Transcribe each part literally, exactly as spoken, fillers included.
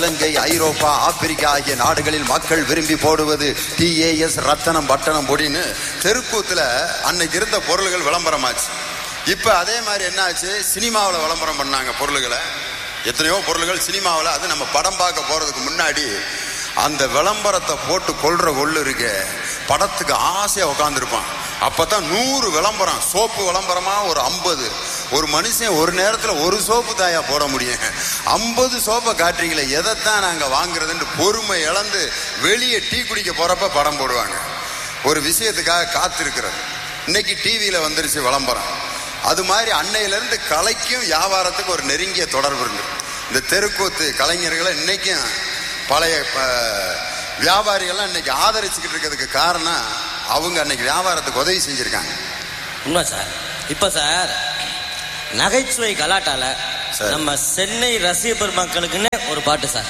இலங்கை, ஐரோப்பா, Africa ஆகிய நாடுகளில் மக்கள் விரும்பி போடுவது டிஏஎஸ், ரத்தனம், பட்டணம் பொடின்னு தெருக்கூத்துல அன்னைக்கு இருந்த பொருள்கள் விளம்பரமாச்சு. இப்ப அதே மாதிரி என்ன ஆச்சு, சினிமாவில் விளம்பரம் பண்ணாங்க பொருள்களை. எத்தனையோ பொருள்கள் சினிமாவில், அது நம்ம படம் பார்க்க போறதுக்கு முன்னாடி அந்த விளம்பரத்தை போட்டு கொள்ற கொள்ளு இருக்கு, படத்துக்கு ஆசையா உட்காந்துருப்பான். அப்பதான் நூறு விளம்பரம், சோப்பு விளம்பரமா ஒரு ஐம்பது. ஒரு மனுஷன் ஒரு நேரத்துல ஒரு சோப்பு தாயா போட முடியும், ஐம்பது சோப்பை காட்டுறீங்களே, எதைத்தான் நாங்க வாங்குறதுன்னு பொறுமை இழந்து வெளியே டீ குடிக்க போறப்ப படம் போடுவாங்க. ஒரு விஷயத்துக்காக காத்திருக்கிறது. இன்னைக்கு டிவியில வந்துருச்சு விளம்பரம். அது மாதிரி அன்னையில இருந்து கலைக்கும் வியாபாரத்துக்கு ஒரு நெருங்கிய தொடர்பு இருக்கு. இந்த தெருக்கூத்து கலைஞர்களை இன்னைக்கும் பழைய வியாபாரிகள்லாம் இன்னைக்கு ஆதரிச்சுக்கிட்டு இருக்கிறதுக்கு காரணம் அவங்க அன்னைக்கு வியாபாரத்துக்கு உதவி செஞ்சிருக்காங்க. உண்மை சார். இப்ப சார் நகைச்சுவை கலாட்டால நம்ம சென்னை ரசிக பெருமக்களுக்குன்னு ஒரு பாட்டு சார்.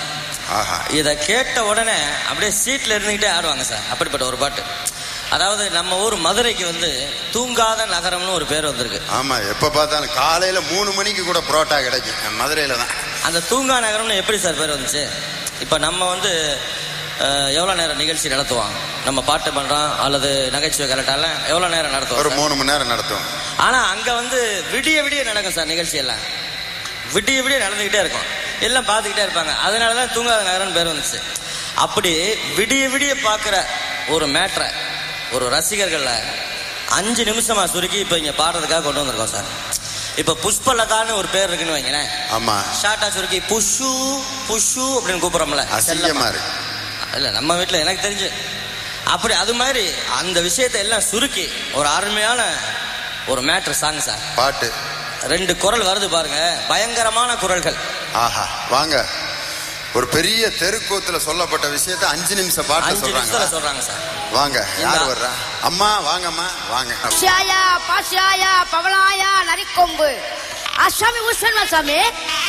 இதை கேட்ட உடனே அப்படியே சீட்ல இருந்துகிட்டே ஆடுவாங்க சார். அப்படிப்பட்ட ஒரு பாட்டு. அதாவது நம்ம ஊர் மதுரைக்கு வந்து தூங்காத நகரம்னு ஒரு பேர் வந்திருக்கு. ஆமா, எப்ப பார்த்தாலும் காலையில மூணு மணிக்கு கூட புரோட்டா கிடைக்கும் மதுரையில தான். அந்த தூங்கா நகரம்னு எப்படி சார் பேர் வந்துச்சு? இப்ப நம்ம வந்து எவ்வளவு நேரம் நிகழ்ச்சி நடத்துவோம்? நம்ம பாட்டு பண்றோம் அல்லது நகைச்சுவை கலட்டால எவ்வளவு நேரம் நடத்துவோம்? ஒரு மூணு மணி நேரம் நடத்துவோம். ஆனா அங்க வந்து விடிய விடிய நடக்கும் சார் நிகழ்ச்சி எல்லாம். விடிய விடிய நடந்துகிட்டே இருக்கும், எல்லாம் பார்த்துக்கிட்டே இருப்பாங்க. அதனாலதான் தூங்காத நகரம் பேர் வந்துச்சு. அப்படி விடிய விடிய பாக்குற ஒரு மேட்ரை ஒரு ரசிகர்கள்ல அஞ்சு நிமிஷமா சுருக்கி இப்ப இங்க பாடுறதுக்காக கொண்டு வந்திருக்கோம் சார். இப்ப புஷ்பலதான்னு ஒரு பேர் இருக்குன்னு வைங்களேன். ஆமா, ஷார்ட்டா சுருக்கி புஷு புஷு அப்படின்னு கூப்பிடுறோம்ல. அசிங்கமா இருக்கு இல்ல நம்ம வீட்டுல எனக்கு தெரிஞ்சு அப்படி. அது மாதிரி அந்த விஷயத்தை எல்லாம் சுருக்கி ஒரு அருமையான ஒரு மேட்ரு சாங் சார். பாட்டு ரெண்டு குரல் வருது பாருங்க, பயங்கரமான குரல்கள். ஆஹா, வாங்க. ஒரு பெரிய தெருக்கூத்துல சொல்லப்பட்ட விஷயத்தை அஞ்சு நிமிஷம் பாட்டு சொல்றாங்க சொல்றாங்க சார். வாங்க. யார் வர்றா? அம்மா வாங்கம்மா வாங்க. பாசியாயா பாசியாயா பவளாயா நரிக்கொம்பு அசாமி உஸ்வன் சாமி